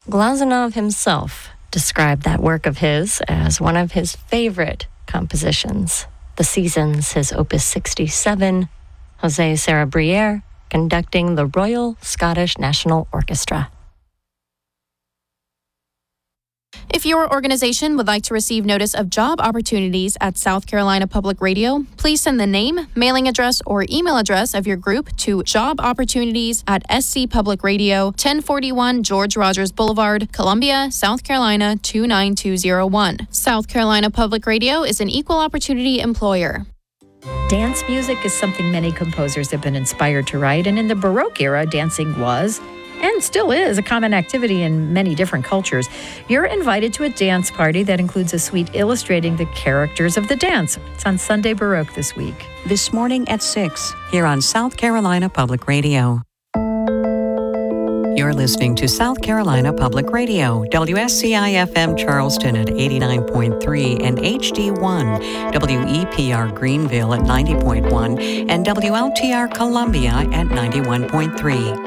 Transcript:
Glazunov himself described that work of his as one of his favorite compositions. The Seasons, his Opus 67, José Sarrabrière conducting the Royal Scottish National Orchestra. If your organization would like to receive notice of job opportunities at South Carolina Public Radio, please send the name, mailing address, or email address of your group to jobopportunities@scpublicradio, 1041 George Rogers Boulevard, Columbia, South Carolina 29201. South Carolina Public Radio is an equal opportunity employer. Dance music is something many composers have been inspired to write, and in the Baroque era, dancing was and still is a common activity in many different cultures. You're invited to a dance party that includes a suite illustrating the characters of the dance. It's on Sunday Baroque this week. This morning at 6, here on South Carolina Public Radio. You're listening to South Carolina Public Radio, WSCI-FM Charleston at 89.3 and HD1, WEPR Greenville at 90.1, and WLTR Columbia at 91.3.